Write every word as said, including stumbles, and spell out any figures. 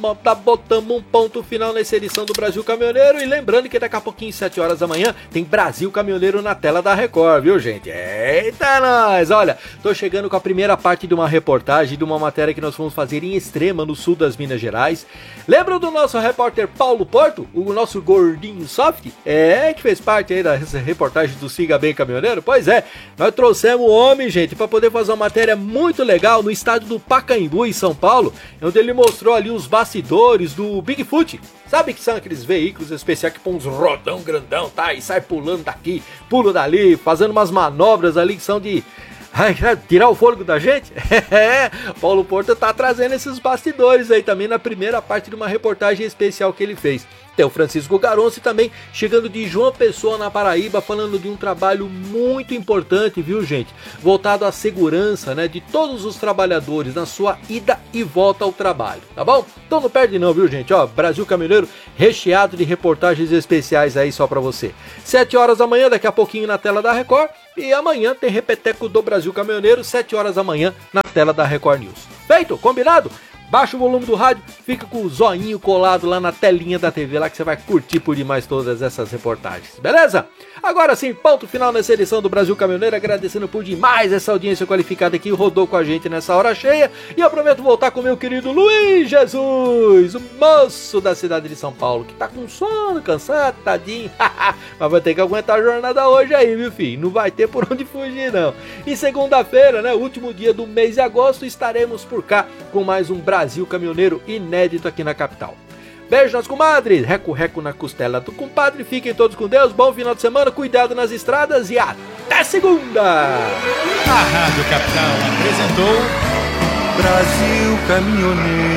Tá, botamos um ponto final nessa edição do Brasil Caminhoneiro. E lembrando que daqui a pouquinho, sete horas da manhã, tem Brasil Caminhoneiro na tela da Record, viu, gente? Eita, nós! Olha, tô chegando com a primeira parte de uma reportagem, de uma matéria que nós vamos fazer em Extrema, no sul das Minas Gerais. Lembram do nosso repórter Paulo Porto? O nosso gordinho soft? É, que fez parte aí da reportagem do Siga Bem Caminhoneiro? Pois é, nós trouxemos o homem, gente, para poder fazer uma matéria muito legal no estádio do Pacaembu, em São Paulo, onde ele mostrou ali os bastidores do Bigfoot. Sabe que são aqueles veículos especiais que põem uns rodão grandão, tá? E sai pulando daqui, pula dali, fazendo umas manobras ali que são de... Ai, tirar o fôlego da gente? É, Paulo Porto tá trazendo esses bastidores aí também na primeira parte de uma reportagem especial que ele fez. Tem o Francisco Garonci também chegando de João Pessoa, na Paraíba, falando de um trabalho muito importante, viu, gente? Voltado à segurança, né, de todos os trabalhadores na sua ida e volta ao trabalho, tá bom? Então não perde não, viu, gente? Ó, Brasil Caminhoneiro recheado de reportagens especiais aí só pra você. Sete horas da manhã, daqui a pouquinho na tela da Record. E amanhã tem Repeteco do Brasil Caminhoneiro, sete horas da manhã, na tela da Record News. Feito? Combinado? Baixa o volume do rádio, fica com o zoinho colado lá na telinha da T V, lá que você vai curtir por demais todas essas reportagens, beleza? Agora sim, ponto final nessa edição do Brasil Caminhoneiro, agradecendo por demais essa audiência qualificada que rodou com a gente nessa hora cheia. E eu prometo voltar com o meu querido Luiz Jesus, o moço da cidade de São Paulo, que tá com sono, cansado, tadinho. Mas vai ter que aguentar a jornada hoje aí, viu, filho? Não vai ter por onde fugir, não. E segunda-feira, né, último dia do mês de agosto, estaremos por cá com mais um Brasil Caminhoneiro inédito aqui na capital. Beijo nas comadres, reco-reco na costela do compadre, fiquem todos com Deus, bom final de semana, cuidado nas estradas e até segunda! A Rádio Capital apresentou Brasil Caminhoneiro.